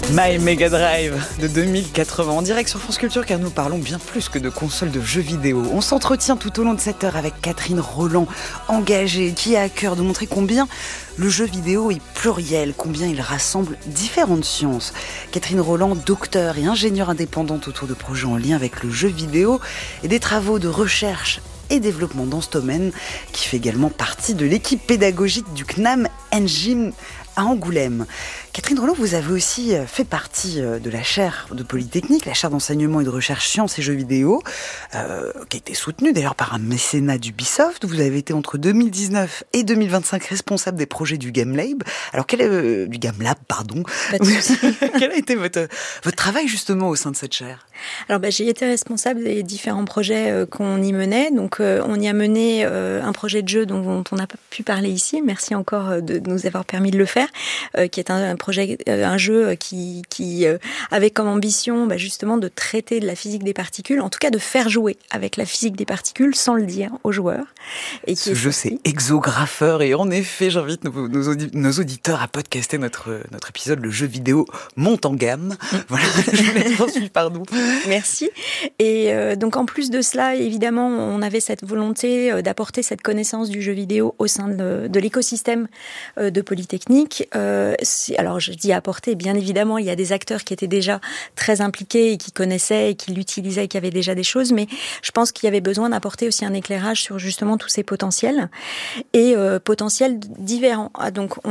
My Mega Drive de 2080 en direct sur France Culture, car nous parlons bien plus que de consoles de jeux vidéo. On s'entretient tout au long de cette heure avec Catherine Rolland, engagée, qui a à cœur de montrer combien le jeu vidéo est pluriel, combien il rassemble différentes sciences. Catherine Rolland, docteure et ingénieure indépendante autour de projets en lien avec le jeu vidéo et des travaux de recherche et développement dans ce domaine, qui fait également partie de l'équipe pédagogique du CNAM Engine à Angoulême. Catherine Rolland, vous avez aussi fait partie de la chaire de Polytechnique, la chaire d'enseignement et de recherche sciences et jeux vidéo, qui a été soutenue d'ailleurs par un mécénat d'Ubisoft. Vous avez été entre 2019 et 2025 responsable des projets du Game Lab. Alors, du Game Lab, pardon. Quel a été votre travail justement au sein de cette chaire ? Alors, j'ai été responsable des différents projets qu'on y menait. Donc, on y a mené un projet de jeu dont on n'a pas pu parler ici. Merci encore de nous avoir permis de le faire, qui est un jeu qui avait comme ambition justement de traiter de la physique des particules, en tout cas de faire jouer avec la physique des particules sans le dire aux joueurs. Et ce jeu, c'est Exographeur, et en effet, j'invite nos auditeurs à podcaster notre épisode, le jeu vidéo monte en gamme. Voilà, je vous laisse poursuivre, pardon. Merci. Et donc en plus de cela, évidemment, on avait cette volonté d'apporter cette connaissance du jeu vidéo au sein de l'écosystème de Polytechnique. Alors je dis apporter, bien évidemment, il y a des acteurs qui étaient déjà très impliqués et qui connaissaient et qui l'utilisaient et qui avaient déjà des choses, mais je pense qu'il y avait besoin d'apporter aussi un éclairage sur justement tous ces potentiels et potentiels différents. Donc on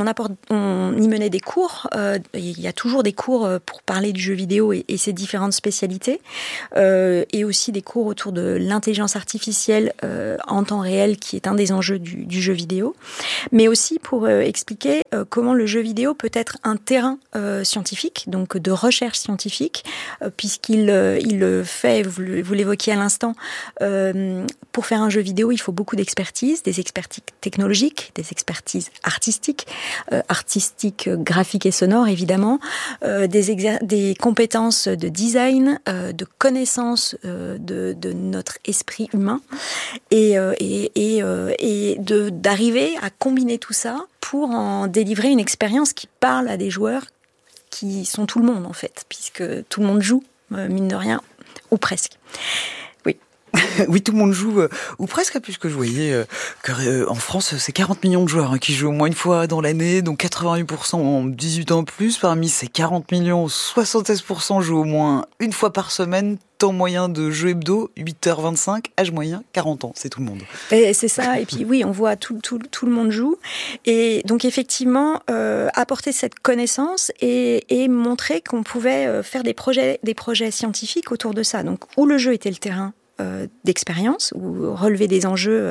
y menait des cours, il y a toujours des cours pour parler du jeu vidéo et ses différentes spécialités, et aussi des cours autour de l'intelligence artificielle en temps réel, qui est un des enjeux du jeu vidéo, mais aussi pour expliquer comment le jeu vidéo peut être un terrain scientifique, donc de recherche scientifique, puisqu'il fait, vous l'évoquiez à l'instant, pour faire un jeu vidéo, il faut beaucoup d'expertise, des expertises technologiques, des expertises artistiques, graphiques et sonores évidemment, des compétences de design, de connaissance de notre esprit humain, et d'arriver à combiner tout ça pour en délivrer une expérience qui parle à des joueurs qui sont tout le monde en fait, puisque tout le monde joue, mine de rien, ou presque. Oui. Oui, tout le monde joue, ou presque, puisque je voyais qu'en France, c'est 40 millions de joueurs qui jouent au moins une fois dans l'année, donc 88% ont 18 ans plus. Parmi ces 40 millions, 76% jouent au moins une fois par semaine. Temps moyen de jeu hebdo, 8h25, âge moyen, 40 ans, c'est tout le monde. Et c'est ça, et puis oui, on voit tout le monde joue. Et donc effectivement, apporter cette connaissance et montrer qu'on pouvait faire des projets scientifiques autour de ça. Donc où le jeu était le terrain d'expérience, ou relever des enjeux,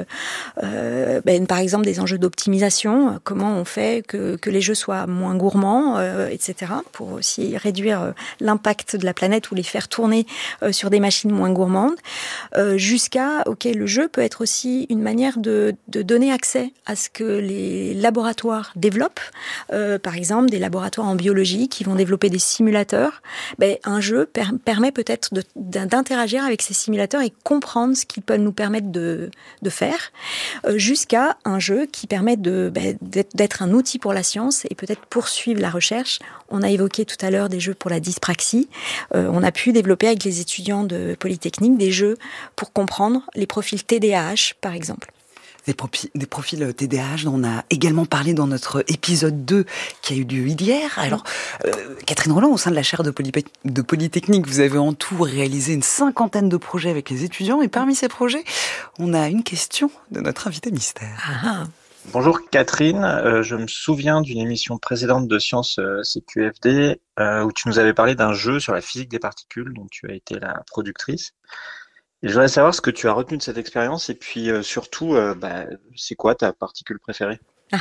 par exemple des enjeux d'optimisation, comment on fait que les jeux soient moins gourmands, etc., pour aussi réduire l'impact de la planète ou les faire tourner sur des machines moins gourmandes, jusqu'à, le jeu peut être aussi une manière de donner accès à ce que les laboratoires développent, par exemple des laboratoires en biologie qui vont développer des simulateurs. Un jeu permet peut-être d'interagir avec ces simulateurs et comprendre ce qu'ils peuvent nous permettre de faire, jusqu'à un jeu qui permet d'être un outil pour la science et peut-être poursuivre la recherche. On a évoqué tout à l'heure des jeux pour la dyspraxie. On a pu développer avec les étudiants de Polytechnique des jeux pour comprendre les profils TDAH, par exemple. Des profils TDAH, on a également parlé dans notre épisode 2 qui a eu lieu hier. Alors, Catherine Rolland, au sein de la chaire de Polytechnique, vous avez en tout réalisé une 50aine de projets avec les étudiants. Et parmi ces projets, on a une question de notre invité mystère. Ah. Bonjour Catherine, je me souviens d'une émission précédente de Sciences CQFD où tu nous avais parlé d'un jeu sur la physique des particules dont tu as été la productrice. Et je voudrais savoir ce que tu as retenu de cette expérience et puis surtout, c'est quoi ta particule préférée ?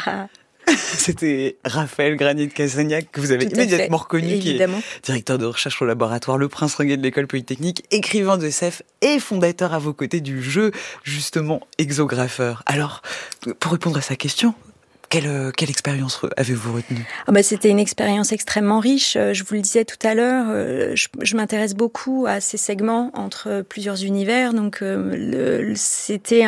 C'était Raphaël Granier-Cassagnac, que vous avez immédiatement reconnu, évidemment, qui est directeur de recherche au laboratoire Le Prince Ringuet de l'École Polytechnique, écrivain de SF et fondateur à vos côtés du jeu, justement, Exographeur. Alors, pour répondre à sa question, quelle expérience avez-vous retenue ? C'était une expérience extrêmement riche. Je vous le disais tout à l'heure, je m'intéresse beaucoup à ces segments entre plusieurs univers. Donc,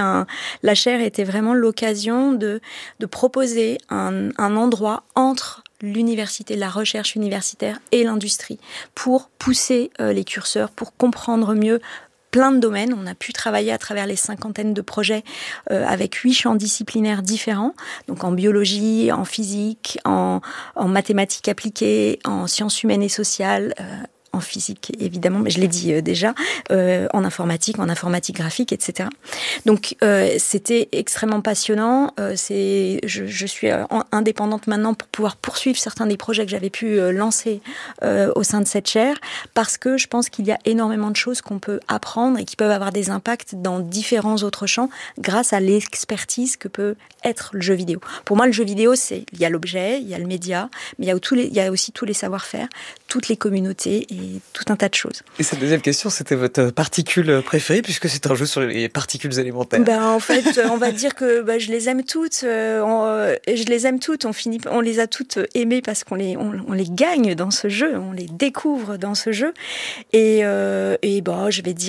la chaire était vraiment l'occasion de proposer un endroit entre l'université, la recherche universitaire et l'industrie pour pousser les curseurs, pour comprendre mieux plein de domaines. On a pu travailler à travers les 50aines de projets avec 8 champs disciplinaires différents, donc en biologie, en physique, en mathématiques appliquées, en sciences humaines et sociales, en physique évidemment, mais je l'ai dit déjà, en informatique graphique, etc. Donc c'était extrêmement passionnant. Je suis indépendante maintenant pour pouvoir poursuivre certains des projets que j'avais pu lancer au sein de cette chaire, parce que je pense qu'il y a énormément de choses qu'on peut apprendre et qui peuvent avoir des impacts dans différents autres champs grâce à l'expertise que peut être le jeu vidéo. Pour moi, le jeu vidéo, il y a l'objet, il y a le média, mais il y a aussi tous les savoir-faire, toutes les communautés et tout un tas de choses. Et cette deuxième question, c'était votre particule préférée, puisque c'est un jeu sur les particules élémentaires. En fait, on va dire que je les aime toutes. Je les aime toutes. On les a toutes aimées parce qu'on les gagne dans ce jeu, on les découvre dans ce jeu. Et je vais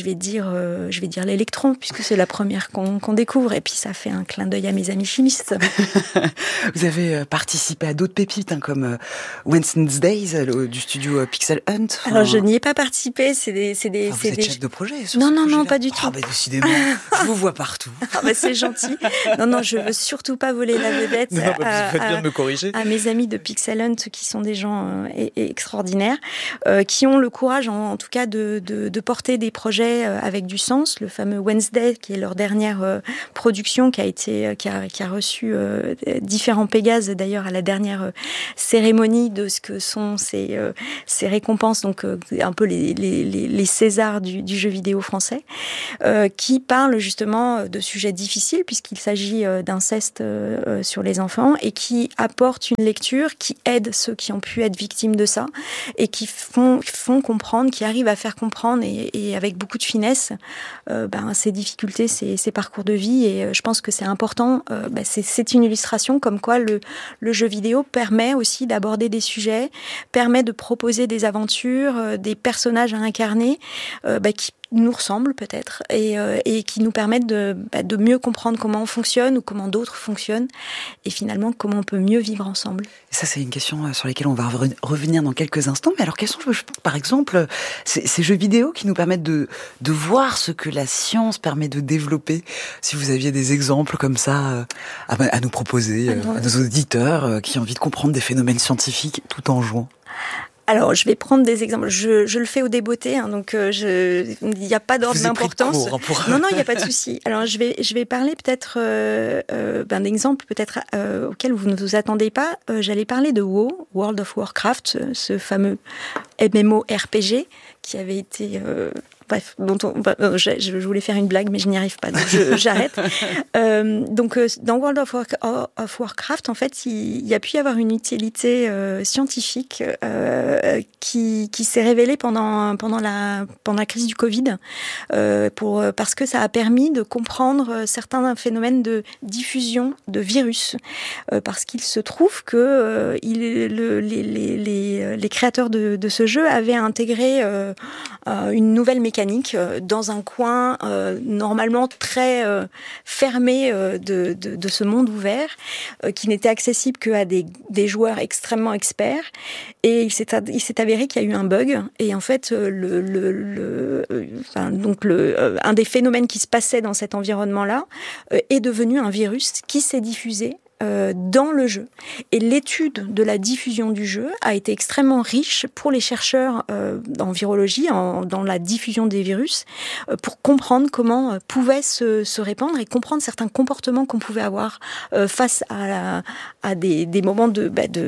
dire l'électron, puisque c'est la première qu'on découvre. Et puis ça fait un clin d'œil à mes amis chimistes. Vous avez participé à d'autres pépites, comme Wednesday's Days du studio Pixel Hunt. Alors je n'y ai pas participé. Vous êtes chef de projet sur Non, ce projet-là. non, pas du tout. Décidément, je vous vois partout. C'est gentil. Non, je veux surtout pas voler la vedette vous faites bien de me corriger. À mes amis de Pixel Hunt, qui sont des gens extraordinaires, qui ont le courage, en tout cas, de porter des projets avec du sens. Le fameux Wednesday, qui est leur dernière production, qui a reçu différents Pégases, d'ailleurs, à la dernière cérémonie de ce que sont ces récompenses, donc un peu les Césars du jeu vidéo français, qui parle justement de sujets difficiles, puisqu'il s'agit d'inceste sur les enfants, et qui apporte une lecture qui aide ceux qui ont pu être victimes de ça, et qui font comprendre, qui arrivent à faire comprendre, et avec beaucoup de finesse, ces difficultés, ces parcours de vie. Et je pense que c'est important. C'est une illustration comme quoi le jeu vidéo permet aussi d'aborder des sujets, permet de proposer des aventures, des personnages à incarner, qui nous ressemblent peut-être, et qui nous permettent de mieux comprendre comment on fonctionne ou comment d'autres fonctionnent, et finalement comment on peut mieux vivre ensemble. Et ça, c'est une question sur laquelle on va revenir dans quelques instants. Mais alors, quels sont, par exemple, ces jeux vidéo qui nous permettent de voir ce que la science permet de développer? Si vous aviez des exemples comme ça à nous proposer, à nos auditeurs qui ont envie de comprendre des phénomènes scientifiques tout en jouant. Alors, je vais prendre des exemples. Je le fais au débeauté, donc il n'y a pas d'ordre d'importance. Non, il n'y a pas de souci. Alors, je vais parler peut-être d'exemples peut-être auxquels vous ne vous attendez pas. J'allais parler de WoW, World of Warcraft, ce fameux MMORPG qui avait été... Bref, je voulais faire une blague, mais je n'y arrive pas, donc j'arrête. Dans World of Warcraft, en fait, il y a pu y avoir une utilité scientifique qui s'est révélée pendant la crise du Covid, parce que ça a permis de comprendre certains phénomènes de diffusion de virus, parce qu'il se trouve que les créateurs de ce jeu avaient intégré une nouvelle mécanique dans un coin normalement très fermé de ce monde ouvert, qui n'était accessible qu'à des joueurs extrêmement experts. Et il s'est avéré qu'il y a eu un bug, et en fait un des phénomènes qui se passait dans cet environnement-là est devenu un virus qui s'est diffusé dans le jeu. Et l'étude de la diffusion du jeu a été extrêmement riche pour les chercheurs en virologie, dans la diffusion des virus, pour comprendre comment pouvait se répandre et comprendre certains comportements qu'on pouvait avoir face à des moments de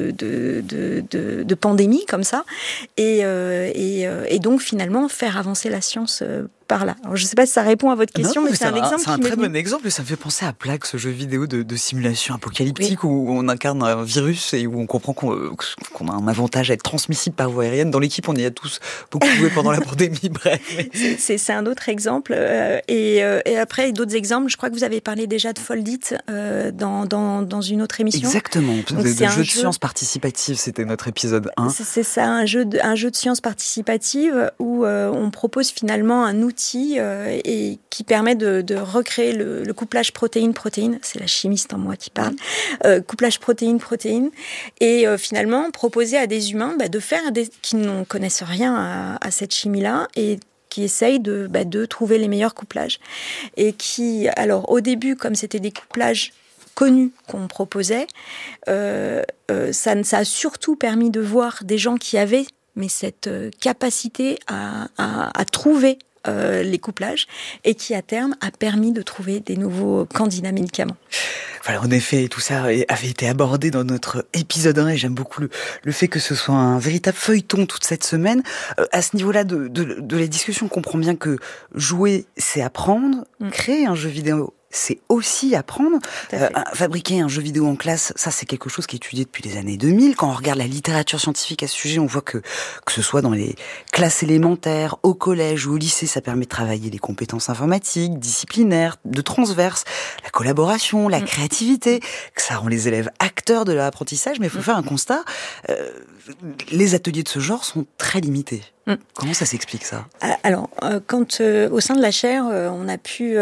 pandémie comme ça, et donc finalement faire avancer la science par là. Alors, je ne sais pas si ça répond à votre question, mais c'est un exemple. C'est un très bon exemple, et ça me fait penser à Plague, ce jeu vidéo de simulation apocalyptique, où on incarne un virus et où on comprend qu'on a un avantage à être transmissible par voie aérienne. Dans l'équipe, on y a tous beaucoup joué pendant la pandémie, bref. C'est un autre exemple. Et après, d'autres exemples, je crois que vous avez parlé déjà de Foldit dans une autre émission. Exactement, de jeu de science participative, c'était notre épisode 1. C'est ça, un jeu de science participative où on propose finalement un outil outil et qui permet de recréer le couplage protéine-protéine. C'est la chimiste en moi qui parle. Couplage protéine-protéine. Et finalement, proposer à des humains de faire qui ne connaissent rien à cette chimie-là et qui essayent de trouver les meilleurs couplages. Et qui, alors au début, comme c'était des couplages connus qu'on proposait, ça a surtout permis de voir des gens qui avaient cette capacité à trouver les couplages et qui, à terme, a permis de trouver des nouveaux candidats médicaments. Voilà, en effet, tout ça avait été abordé dans notre épisode 1 et j'aime beaucoup le fait que ce soit un véritable feuilleton toute cette semaine. À ce niveau-là de la discussion, on comprend bien que jouer, c'est apprendre, créer un jeu vidéo, c'est aussi apprendre. Fabriquer un jeu vidéo en classe, ça c'est quelque chose qui est étudié depuis les années 2000. Quand on regarde la littérature scientifique à ce sujet, on voit que ce soit dans les classes élémentaires, au collège ou au lycée, ça permet de travailler les compétences informatiques, disciplinaires, de transverse, la collaboration, la créativité, que ça rend les élèves acteurs de leur apprentissage. Mais il faut faire un constat, les ateliers de ce genre sont très limités. Comment ça s'explique ça ? Alors, quand au sein de la chaire, on a pu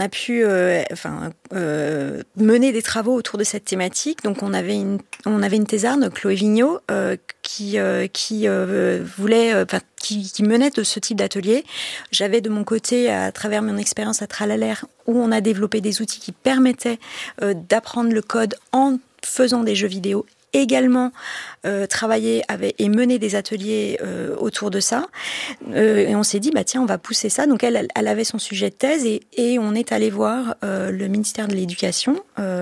mener des travaux autour de cette thématique. Donc, on avait une thésarde, Chloé Vigneault, qui menait de ce type d'atelier. J'avais de mon côté, à travers mon expérience à Tralalaire, où on a développé des outils qui permettaient d'apprendre le code en faisant des jeux vidéo, également travailler et mener des ateliers autour de ça. Et on s'est dit, tiens, on va pousser ça. Donc elle avait son sujet de thèse et on est allé voir le ministère de l'Éducation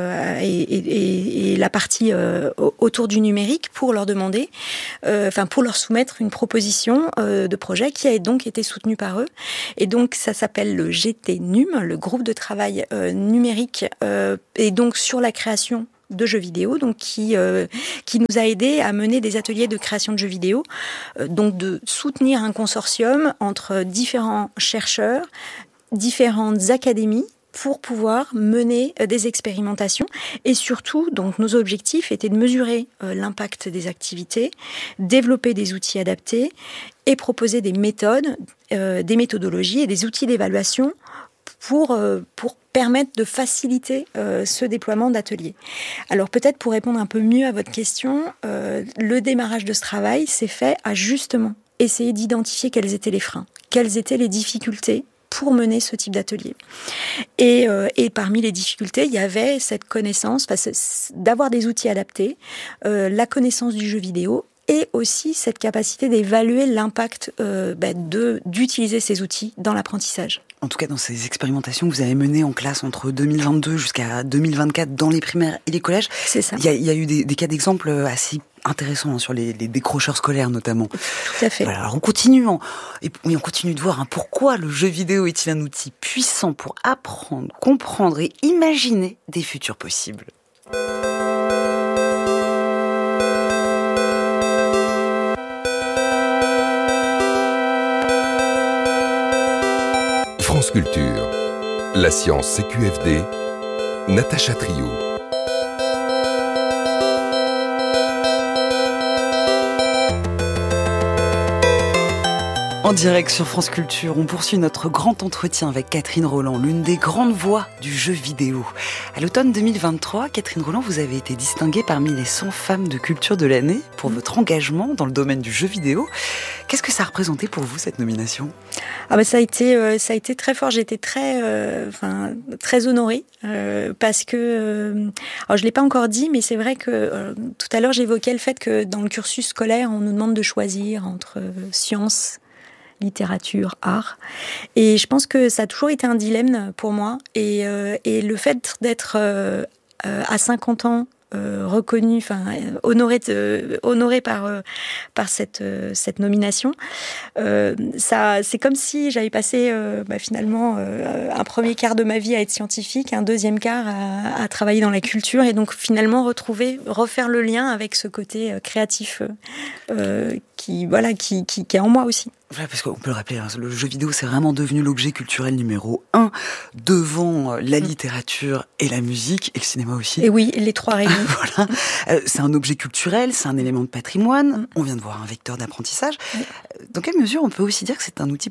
et la partie autour du numérique pour leur demander, pour leur soumettre une proposition de projet qui a donc été soutenue par eux. Et donc ça s'appelle le GTNUM, le groupe de travail numérique, et donc sur la création de jeux vidéo, donc qui nous a aidé à mener des ateliers de création de jeux vidéo, donc de soutenir un consortium entre différents chercheurs, différentes académies, pour pouvoir mener des expérimentations. Et surtout, donc, nos objectifs étaient de mesurer l'impact des activités, développer des outils adaptés et proposer des méthodes, des méthodologies et des outils d'évaluation pour permettre de faciliter ce déploiement d'ateliers. Alors peut-être pour répondre un peu mieux à votre question, le démarrage de ce travail s'est fait à justement essayer d'identifier quels étaient les freins, quelles étaient les difficultés pour mener ce type d'atelier. Et parmi les difficultés, il y avait cette connaissance, d'avoir des outils adaptés, la connaissance du jeu vidéo, et aussi cette capacité d'évaluer l'impact d'utiliser ces outils dans l'apprentissage. En tout cas, dans ces expérimentations que vous avez menées en classe entre 2022 jusqu'à 2024 dans les primaires et les collèges, c'est ça. Il y a eu des cas d'exemple assez intéressants sur les décrocheurs scolaires notamment. Tout à fait. Voilà, alors on continue de voir pourquoi le jeu vidéo est-il un outil puissant pour apprendre, comprendre et imaginer des futurs possibles. France Culture, la science CQFD, Natacha Trio. En direct sur France Culture, on poursuit notre grand entretien avec Catherine Rolland, l'une des grandes voix du jeu vidéo. À l'automne 2023, Catherine Rolland, vous avez été distinguée parmi les 100 femmes de culture de l'année pour votre engagement dans le domaine du jeu vidéo. Qu'est-ce que ça a représenté pour vous, cette nomination ? Ça a été très fort. J'étais très honorée parce que, alors je l'ai pas encore dit, mais c'est vrai que tout à l'heure j'évoquais le fait que dans le cursus scolaire, on nous demande de choisir entre sciences, littérature, art. Et je pense que ça a toujours été un dilemme pour moi. Et le fait d'être à 50 ans reconnue, honorée par cette nomination, c'est comme si j'avais passé finalement un premier quart de ma vie à être scientifique, un deuxième quart à travailler dans la culture, et donc finalement refaire le lien avec ce côté créatif qui est en moi aussi. Voilà, parce qu'on peut le rappeler, le jeu vidéo, c'est vraiment devenu l'objet culturel numéro 1 devant la littérature et la musique, et le cinéma aussi. Et oui, les trois réunis. Voilà. C'est un objet culturel, c'est un élément de patrimoine. On vient de voir un vecteur d'apprentissage. Dans quelle mesure on peut aussi dire que c'est un outil politique ?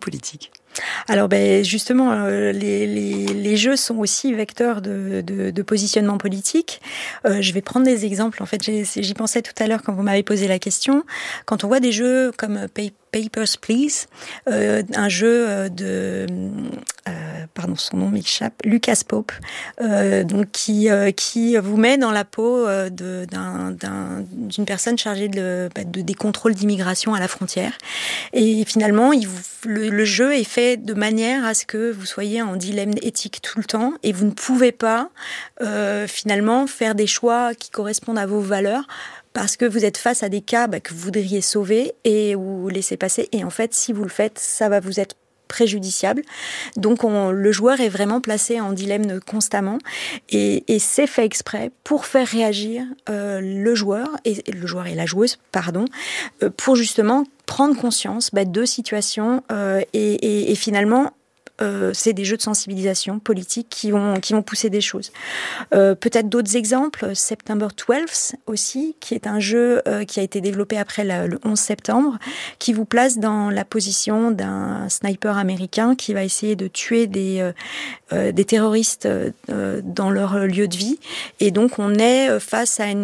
Alors justement, les jeux sont aussi vecteurs de positionnement politique. Je vais prendre des exemples. En fait, j'y pensais tout à l'heure quand vous m'avez posé la question. Quand on voit des jeux comme Papers, Please, un jeu pardon, son nom m'échappe, Lucas Pope, donc qui vous met dans la peau d'une personne chargée des contrôles d'immigration à la frontière. Et finalement, le jeu est fait de manière à ce que vous soyez en dilemme éthique tout le temps et vous ne pouvez pas finalement faire des choix qui correspondent à vos valeurs parce que vous êtes face à des cas que vous voudriez sauver et ou laisser passer. Et en fait, si vous le faites, ça va vous être préjudiciable. Donc le joueur est vraiment placé en dilemme constamment et c'est fait exprès pour faire réagir le joueur et la joueuse, pour justement prendre conscience de situations et finalement c'est des jeux de sensibilisation politique qui vont pousser des choses. Peut-être d'autres exemples, September 12 aussi, qui est un jeu qui a été développé après le 11 septembre, qui vous place dans la position d'un sniper américain qui va essayer de tuer des terroristes dans leur lieu de vie. Et donc on est face à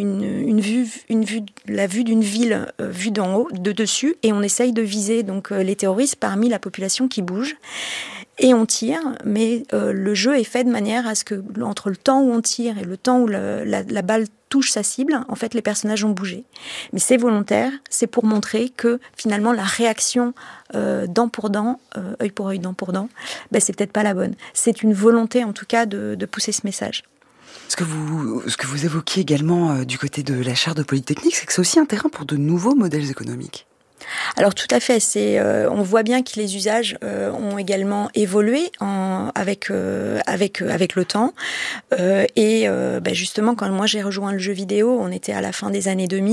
la vue d'une ville vue d'en haut, de dessus, et on essaye de viser donc les terroristes parmi la population qui bouge. Et on tire, mais le jeu est fait de manière à ce que, entre le temps où on tire et le temps où la balle touche sa cible, en fait, les personnages ont bougé. Mais c'est volontaire, c'est pour montrer que, finalement, la réaction dent pour dent, œil pour œil, dent pour dent, c'est peut-être pas la bonne. C'est une volonté, en tout cas, de pousser ce message. Ce que vous évoquiez également du côté de la chaire de Polytechnique, c'est que c'est aussi un terrain pour de nouveaux modèles économiques. Alors tout à fait, on voit bien que les usages ont également évolué avec le temps. Et justement, quand moi j'ai rejoint le jeu vidéo, on était à la fin des années 2000.